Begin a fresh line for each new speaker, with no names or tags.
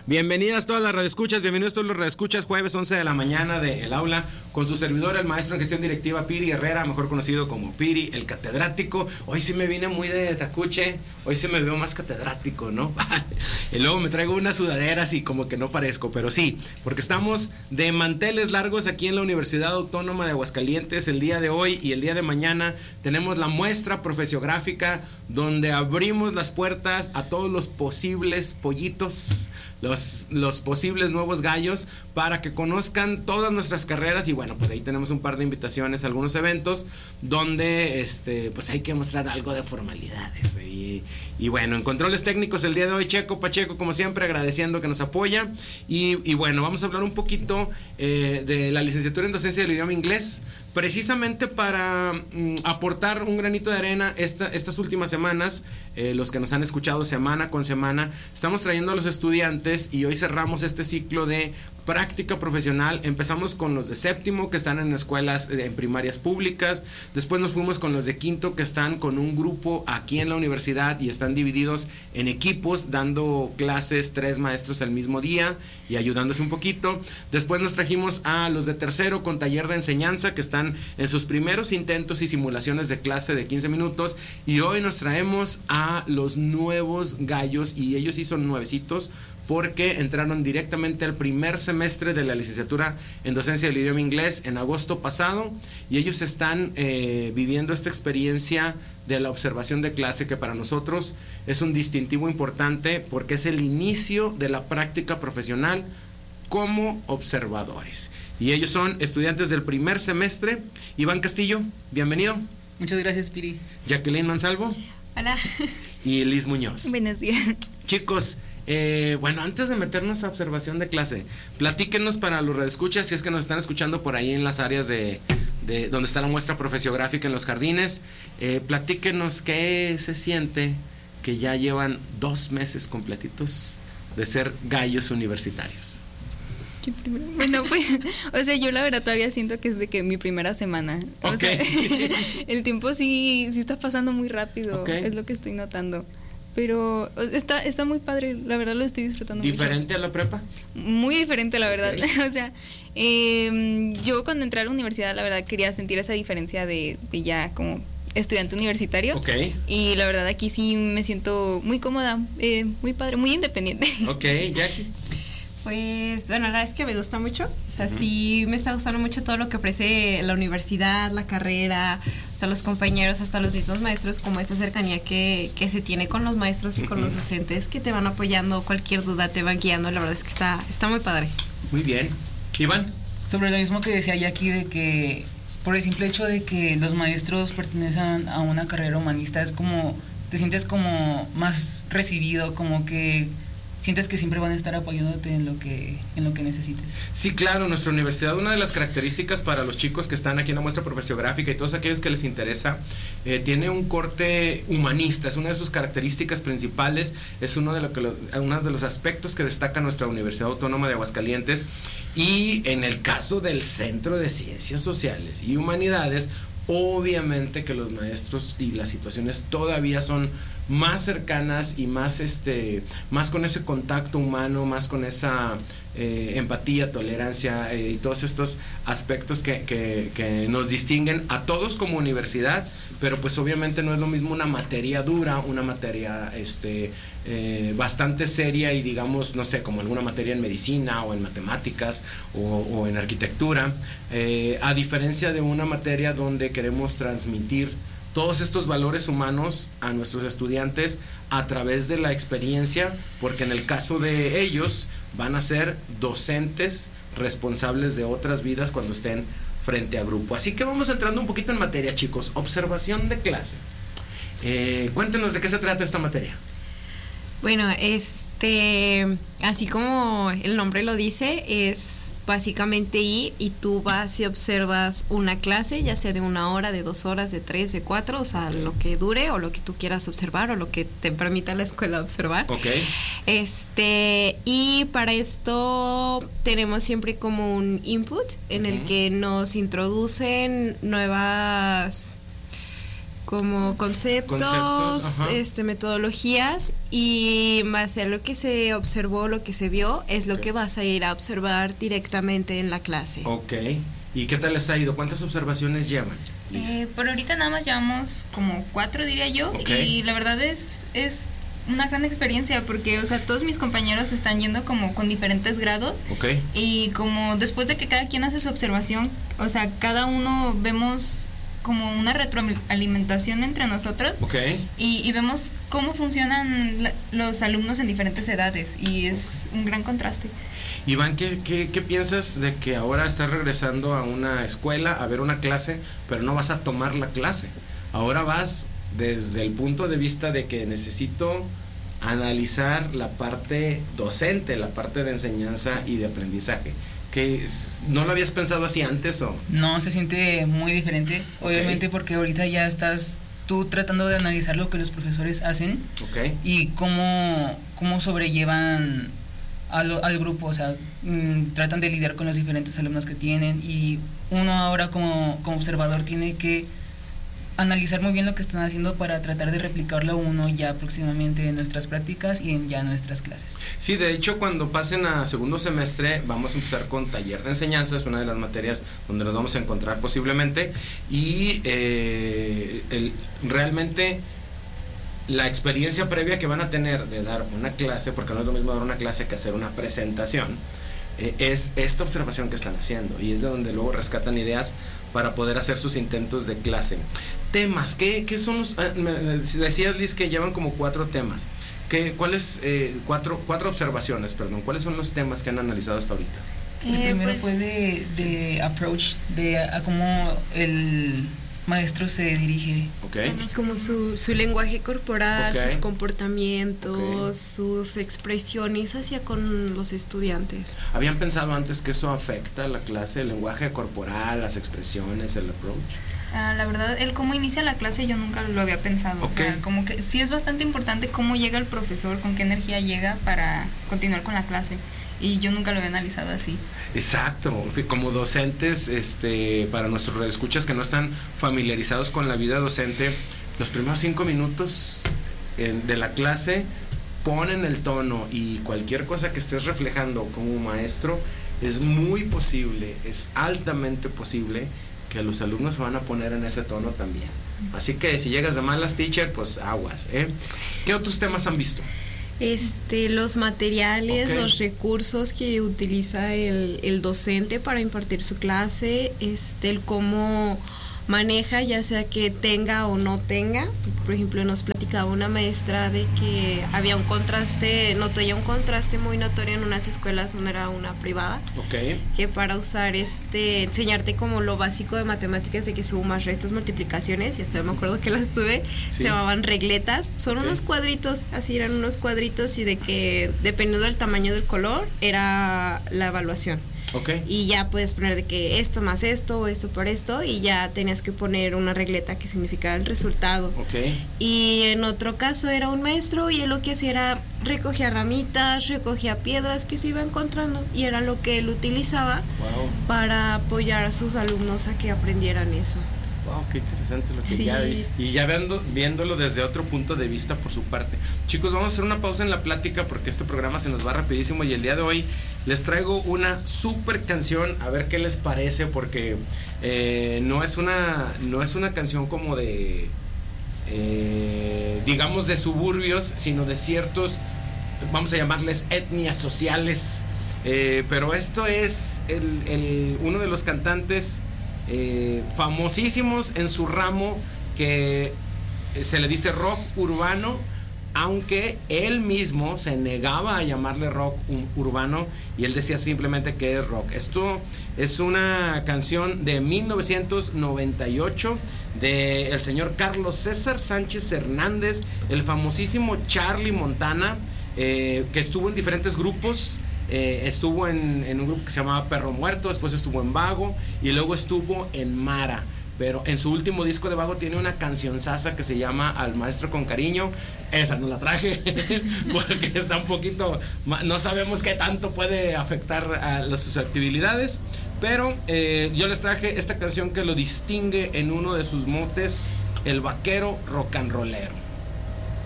Bienvenidas todas las radioescuchas, bienvenidos todos los radioescuchas, jueves 11 de la mañana de El Aula, con su servidor, el maestro en gestión directiva, Piri Herrera, mejor conocido como Piri, el catedrático. Hoy sí me vine muy de tacuche, hoy sí me veo más catedrático, ¿no? Y luego me traigo unas sudaderas y como que no parezco, pero sí, porque estamos de manteles largos aquí en la Universidad Autónoma de Aguascalientes. El día de hoy y el día de mañana tenemos la muestra profesiográfica, donde abrimos las puertas a todos los posibles pollitos, los posibles nuevos gallos, para que conozcan todas nuestras carreras. Y bueno, pues ahí tenemos un par de invitaciones a algunos eventos donde pues hay que mostrar algo de formalidades. Y bueno, en controles técnicos el día de hoy Checo Pacheco, como siempre, agradeciendo que nos apoya. Y bueno, vamos a hablar un poquito de la licenciatura en docencia del idioma inglés, precisamente para aportar un granito de arena estas últimas semanas. Los que nos han escuchado semana con semana, estamos trayendo a los estudiantes y hoy cerramos este ciclo de práctica profesional. Empezamos con los de séptimo, que están en escuelas, en primarias públicas. Después nos fuimos con los de quinto, que están con un grupo aquí en la universidad y están divididos en equipos, dando clases 3 maestros al mismo día y ayudándose un poquito. Después nos trajimos a los de tercero con taller de enseñanza, que están en sus primeros intentos y simulaciones de clase de 15 minutos. Y hoy nos traemos a los nuevos gallos, y ellos sí son nuevecitos, porque entraron directamente al primer semestre de la licenciatura en docencia del idioma inglés en agosto pasado, y ellos están viviendo esta experiencia de la observación de clase, que para nosotros es un distintivo importante porque es el inicio de la práctica profesional como observadores. Y ellos son estudiantes del primer semestre. Iván Castillo, bienvenido.
Muchas gracias, Piri.
Jacqueline Mansalvo.
Hola.
Y Liz Muñoz.
Buenos días.
Chicos, bueno, antes de meternos a observación de clase, platíquenos para los radioescuchas, si es que nos están escuchando por ahí en las áreas de donde está la muestra profesiográfica en los jardines, platíquenos qué se siente que ya llevan 2 meses completitos de ser gallos universitarios.
Bueno, pues, o sea, yo la verdad todavía siento que es de que mi primera semana. O sea, el tiempo sí está pasando muy rápido, es lo que estoy notando. Pero está muy padre, la verdad lo estoy disfrutando mucho.
¿Diferente a la prepa?
Muy diferente, la verdad. O sea, yo cuando entré a la universidad, la verdad quería sentir esa diferencia de ya como estudiante universitario. Y la verdad aquí sí me siento muy cómoda, muy padre, muy independiente.
Jackie.
Pues bueno, la verdad es que me gusta mucho, o sea, sí me está gustando mucho todo lo que ofrece la universidad, la carrera, o sea, los compañeros, hasta los mismos maestros, como esta cercanía que se tiene con los maestros y con los docentes, que te van apoyando, cualquier duda te van guiando. La verdad es que está muy padre.
Muy bien. Iván.
Sobre lo mismo que decía Jackie, de que por el simple hecho de que los maestros pertenecen a una carrera humanista, es como, te sientes como más recibido, como que sientes que siempre van a estar apoyándote en lo que necesites.
Sí, claro, nuestra universidad, una de las características para los chicos que están aquí en la muestra profesiográfica y todos aquellos que les interesa, tiene un corte humanista, es una de sus características principales, es uno de los aspectos que destaca nuestra Universidad Autónoma de Aguascalientes. Y en el caso del Centro de Ciencias Sociales y Humanidades, obviamente que los maestros y las situaciones todavía son más cercanas y más con ese contacto humano, más con esa empatía, tolerancia y todos estos aspectos que nos distinguen a todos como universidad. Pero pues obviamente no es lo mismo una materia dura, una materia bastante seria y digamos, no sé, como alguna materia en medicina o en matemáticas o en arquitectura, a diferencia de una materia donde queremos transmitir todos estos valores humanos a nuestros estudiantes a través de la experiencia, porque en el caso de ellos van a ser docentes responsables de otras vidas cuando estén frente a grupo. Así que vamos entrando un poquito en materia, chicos. Observación de clase. Cuéntenos de qué se trata esta materia.
Bueno, así como el nombre lo dice, es básicamente ir y tú vas y observas una clase, ya sea de 1 hora, de 2 horas, de 3, de 4, o sea, lo que dure o lo que tú quieras observar o lo que te permita la escuela observar. Y para esto tenemos siempre como un input en el que nos introducen nuevas como conceptos, metodologías, y en base a lo que se observó, lo que se vio, es lo que vas a ir a observar directamente en la clase.
Ok. ¿Y qué tal les ha ido? ¿Cuántas observaciones llevan?
Por ahorita nada más llevamos como 4, diría yo, y la verdad es una gran experiencia porque, o sea, todos mis compañeros están yendo como con diferentes grados, y como después de que cada quien hace su observación, o sea, cada uno vemos como una retroalimentación entre nosotros, y vemos cómo funcionan los alumnos en diferentes edades, y es un gran contraste.
Iván, ¿qué piensas de que ahora estás regresando a una escuela a ver una clase, pero no vas a tomar la clase? Ahora vas desde el punto de vista de que necesito analizar la parte docente, la parte de enseñanza y de aprendizaje. ¿Que no lo habías pensado así antes o?
No, se siente muy diferente, obviamente, porque ahorita ya estás tú tratando de analizar lo que los profesores hacen, y cómo sobrellevan al grupo, o sea, tratan de lidiar con los diferentes alumnos que tienen, y uno ahora como observador tiene que analizar muy bien lo que están haciendo para tratar de replicarlo uno ya próximamente en nuestras prácticas y en ya nuestras clases.
Sí, de hecho, cuando pasen a segundo semestre vamos a empezar con taller de enseñanza, es una de las materias donde nos vamos a encontrar posiblemente, y realmente la experiencia previa que van a tener de dar una clase, porque no es lo mismo dar una clase que hacer una presentación, es esta observación que están haciendo, y es de donde luego rescatan ideas para poder hacer sus intentos de clase. Temas, ¿qué son los? Decías, Liz, que llevan como 4 temas. ¿Cuáles? 4 observaciones, perdón. ¿Cuáles son los temas que han analizado hasta ahorita?
El primero fue de approach, a cómo el maestro se dirige.
Como su lenguaje corporal, sus comportamientos, sus expresiones hacia con los estudiantes.
¿Habían pensado antes que eso afecta a la clase, el lenguaje corporal, las expresiones, el approach?
La verdad, el cómo inicia la clase yo nunca lo había pensado. O sea, como que sí es bastante importante cómo llega el profesor, con qué energía llega para continuar con la clase. Y yo nunca lo había analizado así.
Exacto, como docentes, para nuestros radioescuchas que no están familiarizados con la vida docente, los primeros 5 minutos de la clase ponen el tono, y cualquier cosa que estés reflejando como maestro, es muy posible, es altamente posible que los alumnos se van a poner en ese tono también. Así que si llegas de malas, teacher, pues aguas, ¿Qué otros temas han visto?
Los materiales, los recursos que utiliza el docente para impartir su clase, el cómo maneja, ya sea que tenga o no tenga. Por ejemplo, nos platicaba una maestra de que había un contraste muy notorio en unas escuelas, una era una privada, que para usar enseñarte como lo básico de matemáticas, de que sumas, restas, multiplicaciones, y hasta me acuerdo que las tuve, se llamaban regletas, son unos cuadritos, así eran unos cuadritos, y de que dependiendo del tamaño del color era la evaluación. Y ya puedes poner de que esto más esto, o esto por esto, y ya tenías que poner una regleta que significara el resultado. Y en otro caso era un maestro, y él lo que hacía era recogía ramitas, recogía piedras que se iba encontrando, y era lo que él utilizaba para apoyar a sus alumnos a que aprendieran eso.
Wow, qué interesante lo que ya vi. Y ya viéndolo desde otro punto de vista por su parte. Chicos, vamos a hacer una pausa en la plática porque este programa se nos va rapidísimo, y el día de hoy les traigo una super canción, a ver qué les parece, porque no es una canción como de digamos de suburbios, sino de ciertos, vamos a llamarles etnias sociales, pero esto es uno de los cantantes famosísimos en su ramo, que se le dice rock urbano, aunque él mismo se negaba a llamarle rock urbano, y él decía simplemente que es rock. Esto es una canción de 1998 del señor Carlos César Sánchez Hernández, el famosísimo Charlie Montana, que estuvo en diferentes grupos. Estuvo en un grupo que se llamaba Perro Muerto, después estuvo en Vago, y luego estuvo en Mara. Pero en su último disco de Vago tiene una cancionzaza que se llama Al Maestro con Cariño. Esa no la traje porque está un poquito, no sabemos qué tanto puede afectar a las susceptibilidades, pero yo les traje esta canción que lo distingue en uno de sus motes el vaquero rock and rollero.